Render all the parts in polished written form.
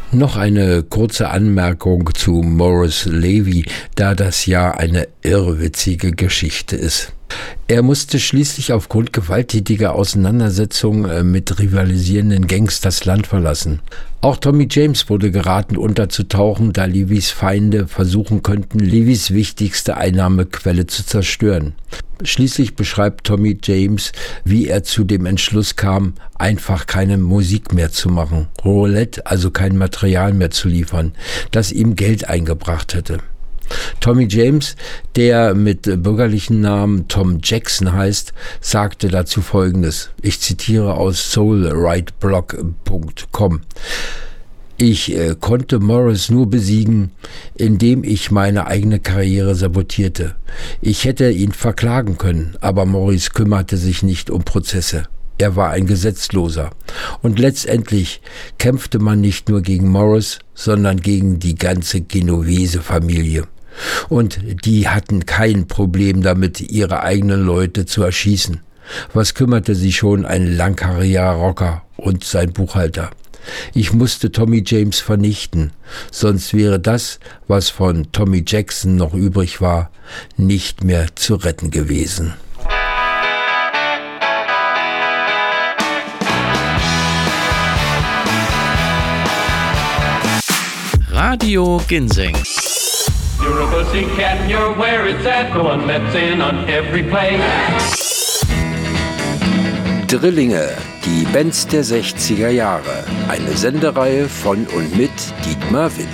Noch eine kurze Anmerkung zu Maurice Levy, da das ja eine irrwitzige Geschichte ist. Er musste schließlich aufgrund gewalttätiger Auseinandersetzungen mit rivalisierenden Gangs das Land verlassen. Auch Tommy James wurde geraten, unterzutauchen, da Levys Feinde versuchen könnten, Levys wichtigste Einnahmequelle zu zerstören. Schließlich beschreibt Tommy James, wie er zu dem Entschluss kam, einfach keine Musik mehr zu machen, Roulette, also kein Material mehr zu liefern, das ihm Geld eingebracht hätte. Tommy James, der mit bürgerlichen Namen Tom Jackson heißt, sagte dazu Folgendes. Ich zitiere aus soulrightblog.com. Ich konnte Morris nur besiegen, indem ich meine eigene Karriere sabotierte. Ich hätte ihn verklagen können, aber Morris kümmerte sich nicht um Prozesse. Er war ein Gesetzloser. Und letztendlich kämpfte man nicht nur gegen Morris, sondern gegen die ganze Genovese-Familie. Und die hatten kein Problem damit, ihre eigenen Leute zu erschießen. Was kümmerte sie schon ein langhaariger Rocker und sein Buchhalter? Ich musste Tommy James vernichten, sonst wäre das, was von Tommy Jackson noch übrig war, nicht mehr zu retten gewesen. Radio Ginseng. You're a pussycat and you're where it's at. The one that's in on every play. Drillinge, die Bands der 60er Jahre. Eine Sendereihe von und mit Dietmar Witt.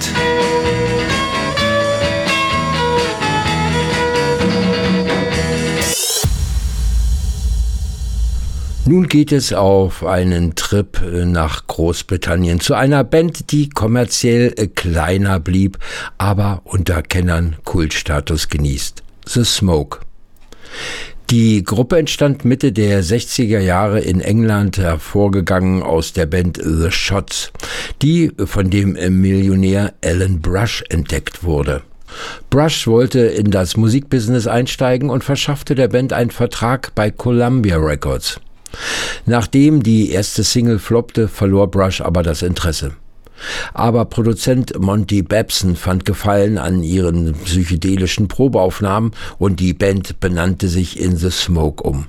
Nun geht es auf einen Trip nach Großbritannien zu einer Band, die kommerziell kleiner blieb, aber unter Kennern Kultstatus genießt. The Smoke. Die Gruppe entstand Mitte der 60er Jahre in England, hervorgegangen aus der Band The Shots, die von dem Millionär Alan Brush entdeckt wurde. Brush wollte in das Musikbusiness einsteigen und verschaffte der Band einen Vertrag bei Columbia Records. Nachdem die erste Single floppte, verlor Brush aber das Interesse. Aber Produzent Monty Babson fand Gefallen an ihren psychedelischen Probeaufnahmen und die Band benannte sich in The Smoke um.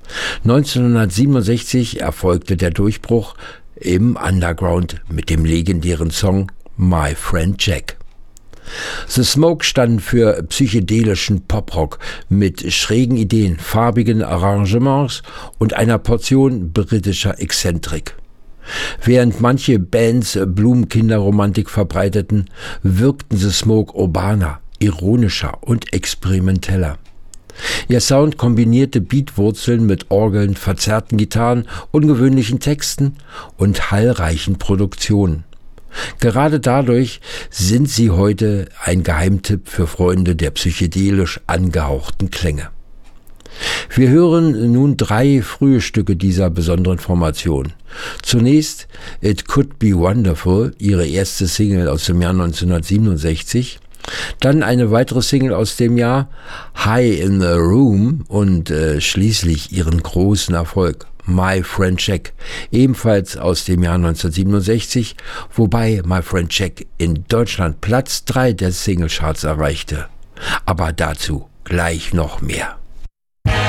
1967 erfolgte der Durchbruch im Underground mit dem legendären Song My Friend Jack. The Smoke standen für psychedelischen Poprock mit schrägen Ideen, farbigen Arrangements und einer Portion britischer Exzentrik. Während manche Bands Blumenkinderromantik verbreiteten, wirkten The Smoke urbaner, ironischer und experimenteller. Ihr Sound kombinierte Beatwurzeln mit Orgeln, verzerrten Gitarren, ungewöhnlichen Texten und hallreichen Produktionen. Gerade dadurch sind sie heute ein Geheimtipp für Freunde der psychedelisch angehauchten Klänge. Wir hören nun 3 frühe Stücke dieser besonderen Formation. Zunächst It Could Be Wonderful, ihre erste Single aus dem Jahr 1967, dann eine weitere Single aus dem Jahr High in the Room und schließlich ihren großen Erfolg My Friend Jack, ebenfalls aus dem Jahr 1967, wobei My Friend Jack in Deutschland Platz 3 der Singlecharts erreichte. Aber dazu gleich noch mehr.